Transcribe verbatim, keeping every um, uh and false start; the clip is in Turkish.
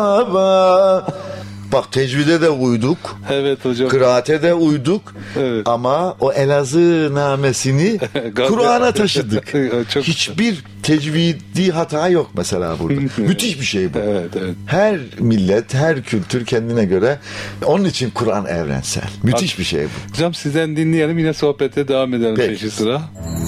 Bak tecvide de uyduk. Evet hocam. Kıraate de uyduk. Evet. Ama o Elazığ namesini Kur'an'a taşıdık. Çok... Hiçbir tecvidi hata yok mesela burada. Müthiş bir şey bu. Evet, evet. Her millet, her kültür kendine göre. Onun için Kur'an evrensel. Müthiş bir şey bu. Hocam sizden dinleyelim, yine sohbete devam edelim Peki. peşi sıra.